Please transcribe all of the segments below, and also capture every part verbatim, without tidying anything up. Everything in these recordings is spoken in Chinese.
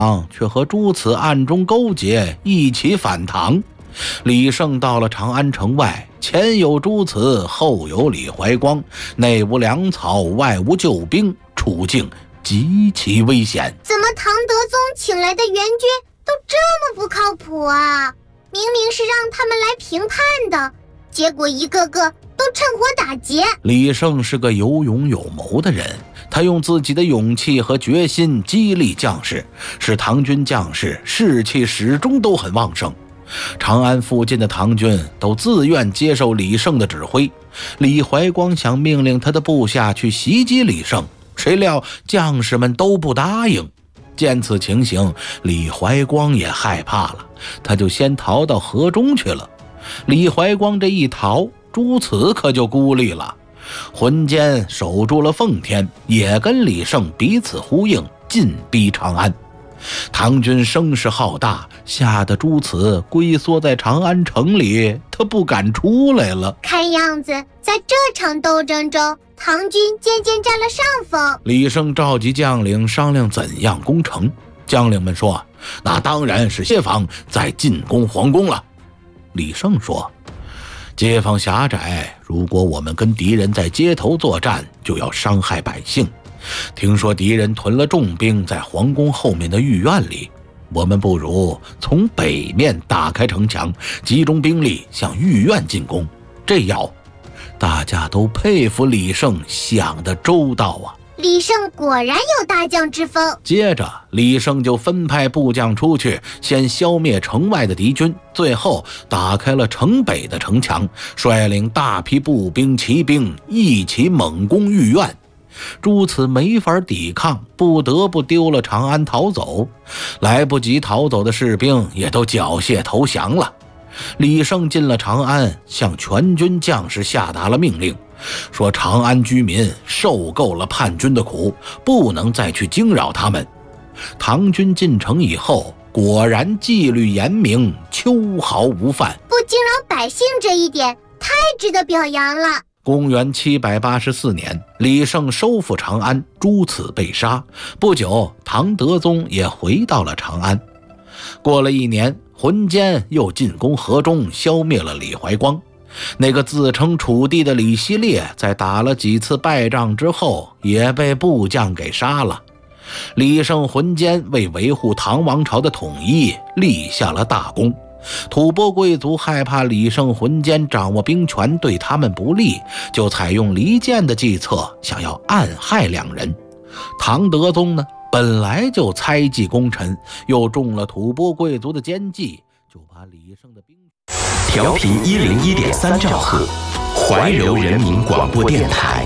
却和朱慈暗中勾结，一起反唐。李胜到了长安城外，前有朱慈，后有李怀光，内无粮草，外无救兵，处境极其危险。 怎么唐德宗请来的援军都这么不靠谱啊？明明是让他们来评判的，结果一个个都趁火打劫。 李胜是个有勇有谋的人，他用自己的勇气和决心激励将士，使唐军将士士气始终都很旺盛。长安附近的唐军都自愿接受李胜的指挥。李怀光想命令他的部下去袭击李胜，谁料将士们都不答应。见此情形，李怀光也害怕了，他就先逃到河中去了。李怀光这一逃，朱慈可就孤立了。浑坚守住了奉天，也跟李胜彼此呼应，进逼长安。唐军声势浩大，吓得朱慈龟缩在长安城里，他不敢出来了。 看样子在这场斗争中，唐军渐渐占了上风。 李胜召集将领商量怎样攻城。将领们说，那当然是街坊在进攻皇宫了。李胜说，街坊狭窄，如果我们跟敌人在街头作战，就要伤害百姓。听说敌人屯了重兵在皇宫后面的御苑里，我们不如从北面打开城墙，集中兵力向御苑进攻。这样大家都佩服李胜想得周到啊。 李胜果然有大将之风。 接着李胜就分派部将出去，先消灭城外的敌军，最后打开了城北的城墙，率领大批步兵骑兵一起猛攻御苑。朱慈没法抵抗，不得不丢了长安逃走。来不及逃走的士兵也都缴械投降了。李胜进了长安，向全军将士下达了命令，说长安居民受够了叛军的苦，不能再去惊扰他们。唐军进城以后，果然纪律严明，秋毫无犯。 不惊扰百姓这一点太值得表扬了。 公元七百八十四年，李胜收复长安，朱慈被杀。不久，唐德宗也回到了长安。过了一年，浑坚又进攻河中，消灭了李怀光。那个自称楚地的李希烈，在打了几次败仗之后，也被部将给杀了。李胜、浑坚为维护唐王朝的统一，立下了大功。吐蕃贵族害怕李胜、浑坚掌握兵权对他们不利，就采用离间的计策，想要暗害两人。唐德宗呢，本来就猜忌功臣，又中了吐蕃贵族的奸计，就把李胜的兵调频一零一点三兆赫，怀柔人民广播电台。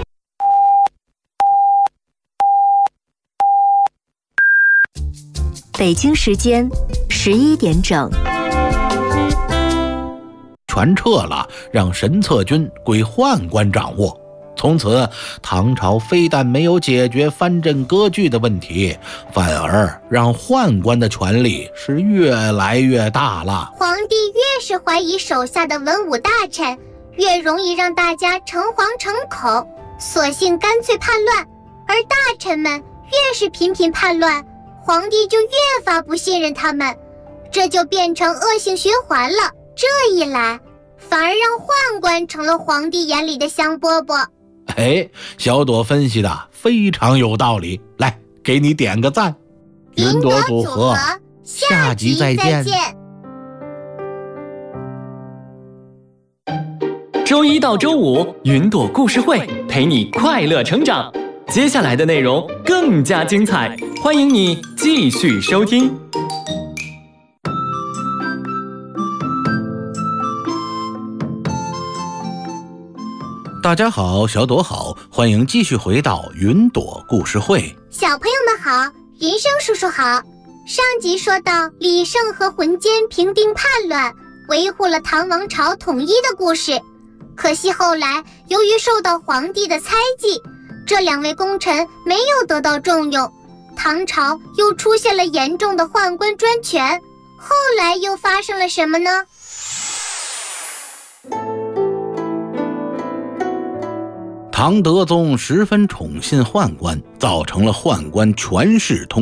北京时间十一点整。 全撤了，让神策军归宦官掌握。从此，唐朝非但没有解决藩镇割据的问题，反而让宦官的权力是越来越大了。 皇帝越是怀疑手下的文武大臣，越容易让大家诚惶诚恐，索性干脆叛乱。而大臣们越是频频叛乱，皇帝就越发不信任他们，这就变成恶性循环了。这一来，反而让宦官成了皇帝眼里的香饽饽。 哎，小朵分析的非常有道理，来，给你点个赞。 云朵组合， 下集再见。 周一到周五，云朵故事会陪你快乐成长。接下来的内容更加精彩，欢迎你继续收听。 大家好，小朵好，欢迎继续回到云朵故事会。 小朋友们好，云生叔叔好。上集说到李胜和浑坚平定叛乱，维护了唐王朝统一的故事。可惜后来由于受到皇帝的猜忌，这两位功臣没有得到重用，唐朝又出现了严重的宦官专权。后来又发生了什么呢？ 唐德宗十分宠信宦官，造成了宦官权势通